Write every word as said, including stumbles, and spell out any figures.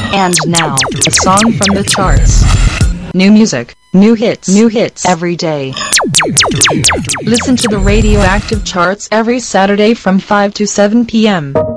And now, a song from the charts. New music, new hits, new hits every day. Listen to the Radioactive Charts every Saturday from five to seven p m